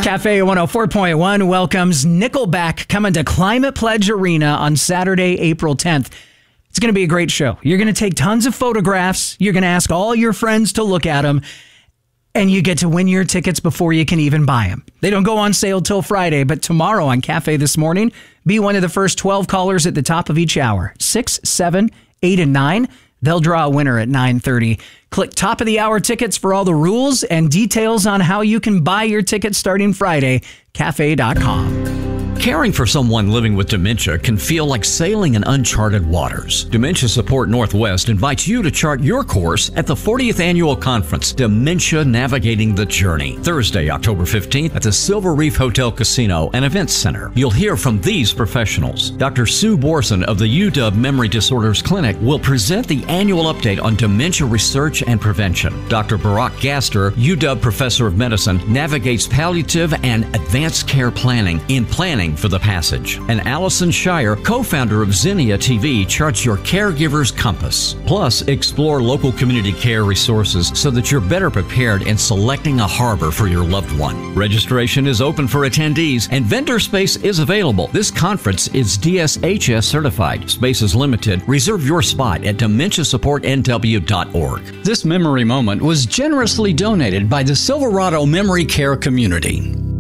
Cafe 104.1 welcomes Nickelback coming to Climate Pledge Arena on Saturday, April 10th. It's going to be a great show. You're going to take tons of photographs. You're going to ask all your friends to look at them. And you get to win your tickets before you can even buy them. They don't go on sale till Friday, but tomorrow on Cafe This Morning, be one of the first 12 callers at the top of each hour. 6, 7, 8, and 9. They'll draw a winner at 9:30. Click top of the hour tickets for all the rules and details on how you can buy your tickets starting Friday. Cafe.com. Caring for someone living with dementia can feel like sailing in uncharted waters. Dementia Support Northwest invites you to chart your course at the 40th Annual Conference, Dementia Navigating the Journey, Thursday, October 15th at the Silver Reef Hotel Casino and Events Center. You'll hear from these professionals. Dr. Sue Borson of the UW Memory Disorders Clinic will present the annual update on dementia research and prevention. Dr. Barack Gaster, UW Professor of Medicine, navigates palliative and advanced care planning in Planning for the Passage. And Allison Shire, co-founder of Zinnia TV, charts your caregiver's compass. Plus, explore local community care resources so that you're better prepared in selecting a harbor for your loved one. Registration is open for attendees and vendor space is available. This conference is DSHS certified. Space is limited. Reserve your spot at dementiasupportnw.org. This memory moment was generously donated by the Silverado Memory Care Community.